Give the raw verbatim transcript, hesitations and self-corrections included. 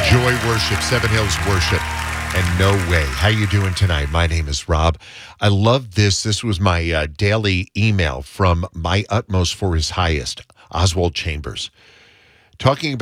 Joy Worship, Seven Hills Worship, and No Way. How you doing tonight? My name is Rob. I love this. This was my uh, daily email from My Utmost for His Highest, Oswald Chambers, talking about